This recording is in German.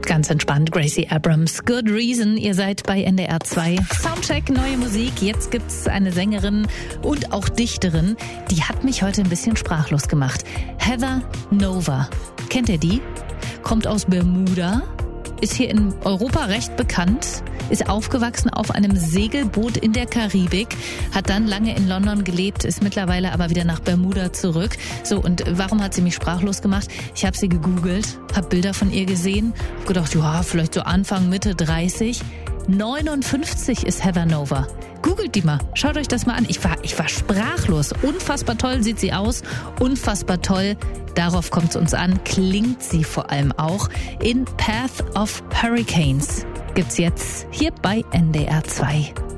Ganz entspannt, Gracie Abrams, Good Reason. Ihr seid bei NDR 2. Soundcheck, neue Musik. Jetzt gibt's eine Sängerin und auch Dichterin. Die hat mich heute ein bisschen sprachlos gemacht. Heather Nova. Kennt ihr die? Kommt aus Bermuda. Ist hier in Europa recht bekannt, ist aufgewachsen auf einem Segelboot in der Karibik, hat dann lange in London gelebt, ist mittlerweile aber wieder nach Bermuda zurück. So, und warum hat sie mich sprachlos gemacht? Ich habe sie gegoogelt, habe Bilder von ihr gesehen, hab gedacht, ja, vielleicht so Anfang, Mitte 30. 59 ist Heather Nova. Googelt die mal, schaut euch das mal an. Ich war sprachlos. Unfassbar toll sieht sie aus, unfassbar toll. Darauf kommt es uns an, klingt sie vor allem auch. In Path of Hurricanes gibt's jetzt hier bei NDR 2.